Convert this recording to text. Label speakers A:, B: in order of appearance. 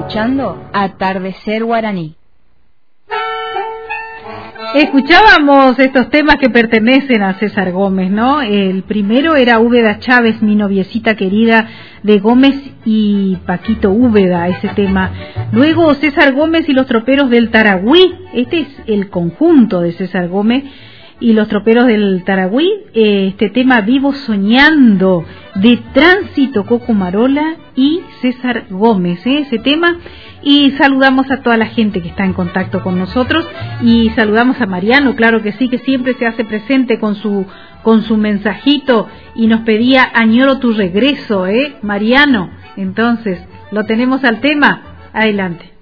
A: escuchando Atardecer Guaraní.
B: Escuchábamos estos temas que pertenecen a César Gómez, ¿no? El primero era Úbeda Chávez, mi noviecita querida, de Gómez y Paquito Úbeda, ese tema. Luego César Gómez y los troperos del Taragüí, este es el conjunto de César Gómez y los troperos del Taragüí, este tema Vivo Soñando, de Tránsito Coco Marola y César Gómez, ese tema. Y saludamos a toda la gente que está en contacto con nosotros y saludamos a Mariano, claro que sí, que siempre se hace presente con su mensajito y nos pedía añoro tu regreso, Mariano. Entonces, lo tenemos al tema, adelante.